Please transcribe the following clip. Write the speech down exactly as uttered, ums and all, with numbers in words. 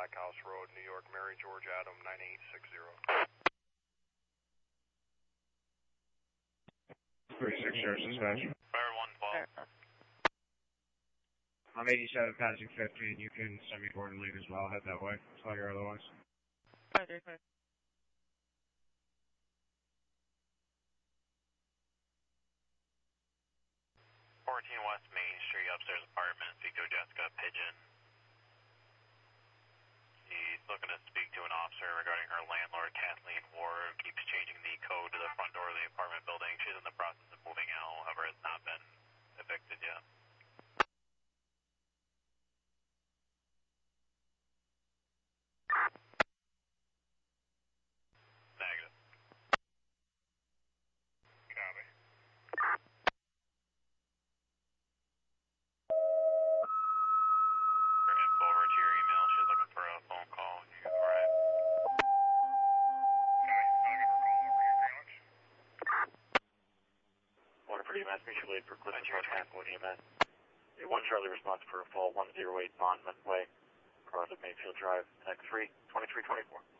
Black House Road, New York, Mary George Adam, nine eight six zero. thirty-six Sheriff's Dispatch. Fire one twelve. I'm eighty-seven passing fifteen. You can send me forward and lead as well. Head that way. Tell you otherwise. five three five. fourteen West Main Street, upstairs apartment, speak to Jessica Pigeon. She's looking to speak to an officer regarding her landlord, Kathleen Ward, who keeps changing the code to the front door of the apartment building. She's in the process of moving out, however, has not been evicted yet. Negative. Copy. Her info over to your email. She's looking for a phone call when you arrive. Okay, I'll give her a call over here, Alex. Water for E M S, mutual aid for Clifton Park, Hampton E M S. one Charlie response for a fall one oh eight Monmouth Way, across of Mayfield Drive, X three, twenty-three twenty-four.